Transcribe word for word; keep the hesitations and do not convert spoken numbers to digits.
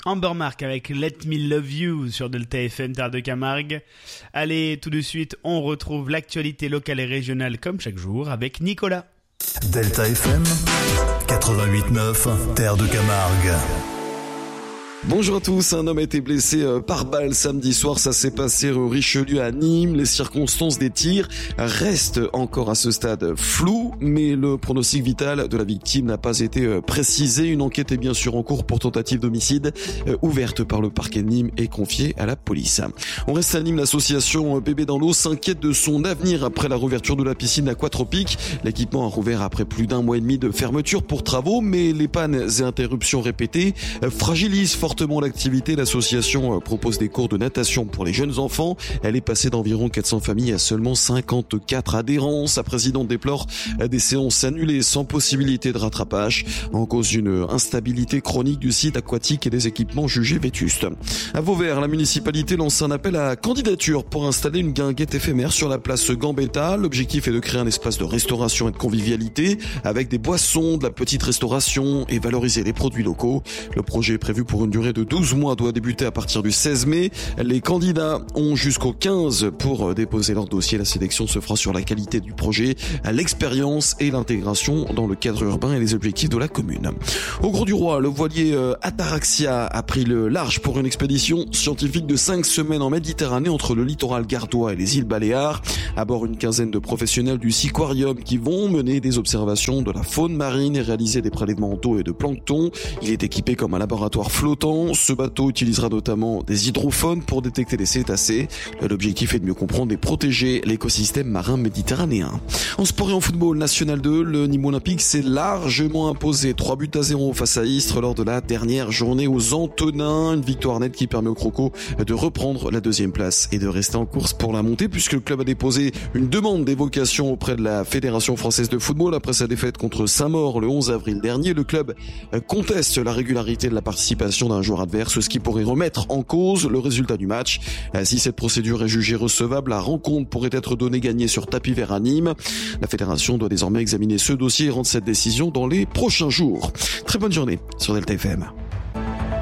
Amber Mark avec Let Me Love You sur Delta F M Terre de Camargue. Allez, tout de suite, on retrouve l'actualité locale et régionale comme chaque jour avec Nicolas. Delta F M quatre-vingt-huit neuf Terre de Camargue. Bonjour à tous, un homme a été blessé par balle samedi soir, ça s'est passé au Richelieu à Nîmes. Les circonstances des tirs restent encore à ce stade floues, mais le pronostic vital de la victime n'a pas été précisé. Une enquête est bien sûr en cours pour tentative d'homicide, ouverte par le parquet de Nîmes et confiée à la police. On reste à Nîmes, l'association Bébé dans l'eau s'inquiète de son avenir après la réouverture de la piscine aquatropique. L'équipement a rouvert après plus d'un mois et demi de fermeture pour travaux, mais les pannes et interruptions répétées fragilisent fortement l'activité. L'association propose des cours de natation pour les jeunes enfants. Elle est passée d'environ quatre cents familles à seulement cinquante-quatre adhérents. Sa présidente déplore des séances annulées sans possibilité de rattrapage, en cause d'une instabilité chronique du site aquatique et des équipements jugés vétustes. À Vauvert, la municipalité lance un appel à candidature pour installer une guinguette éphémère sur la place Gambetta. L'objectif est de créer un espace de restauration et de convivialité avec des boissons, de la petite restauration et valoriser les produits locaux. Le projet est prévu pour une durée de douze mois, doit débuter à partir du seize mai. Les candidats ont jusqu'au quinze pour déposer leur dossier. La sélection se fera sur la qualité du projet, l'expérience et l'intégration dans le cadre urbain et les objectifs de la commune. Au Gros du Roi, le voilier Ataraxia a pris le large pour une expédition scientifique de cinq semaines en Méditerranée entre le littoral gardois et les îles Baléares. À bord, une quinzaine de professionnels du Siquarium qui vont mener des observations de la faune marine et réaliser des prélèvements d'eau et de plancton. Il est équipé comme un laboratoire flottant. Ce bateau utilisera notamment des hydrophones pour détecter les cétacés. L'objectif est de mieux comprendre et protéger l'écosystème marin méditerranéen. En sport et en football, National deux, le Nîmes Olympique s'est largement imposé trois buts à zéro face à Istres lors de la dernière journée aux Antonins. Une victoire nette qui permet aux Crocos de reprendre la deuxième place et de rester en course pour la montée, puisque le club a déposé une demande d'évocation auprès de la Fédération française de football après sa défaite contre Saint-Maur le onze avril dernier. Le club conteste la régularité de la participation d'un joueur adverse, ce qui pourrait remettre en cause le résultat du match. Si cette procédure est jugée recevable, la rencontre pourrait être donnée gagnée sur tapis vert à Nîmes. La fédération doit désormais examiner ce dossier et rendre cette décision dans les prochains jours. Très bonne journée sur Delta F M.